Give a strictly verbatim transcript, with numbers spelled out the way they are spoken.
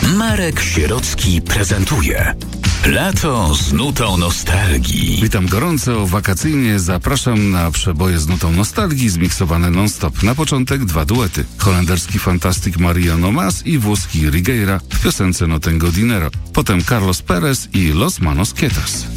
Marek Sierocki prezentuje Lato z nutą nostalgii. Witam gorąco, wakacyjnie zapraszam na przeboje z nutą nostalgii zmiksowane non-stop. Na początek dwa duety. Holenderski fantastyk Mariano Mas i włoski Rigueira w piosence No Tengo Dinero. Potem Carlos Perez i Los Manos Quietas.